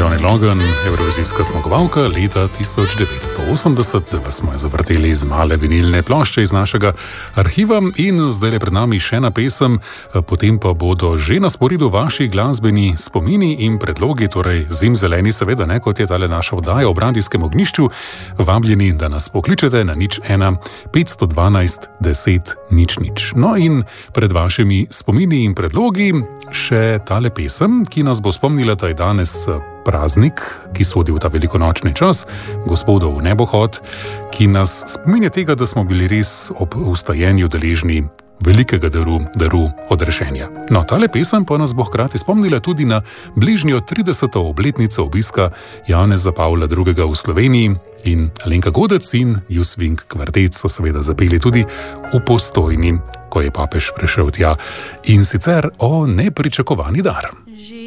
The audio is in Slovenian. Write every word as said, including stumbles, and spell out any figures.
Johnny Logan, evrovizijska zmagovalka leta tisoč devetsto osemdeset. Zdaj smo jo zavrteli iz male vinilne plošče iz našega arhiva in zdaj je pred nami še ena pesem, potem pa bodo že na sporedu vaši glasbeni spomini in predlogi, torej zimzeleni seveda, ne, kot je tale naša oddaja ob radijskem ognjišču. Vabljeni, da nas pokličete na nič ena petsto dvanajst deset nič nič. No in pred vašimi spomini in predlogi še tale pesem, ki nas bo spomnila, da je danes praznik, ki sodi v ta velikonočni čas, Gospodov nebohod, ki nas spominja tega, da smo bili res ob ustajenju deležni velikega daru, daru odrešenja. No, tale pesem pa nas bo hkrati spomnila tudi na bližnjo trideseto obletnico obiska Janeza Pavla drugega v Sloveniji in Alenka Godec in Jusving kvartet so seveda zapeli tudi v Postojni, ko je papež prišel tja, in sicer o nepričakovani dar.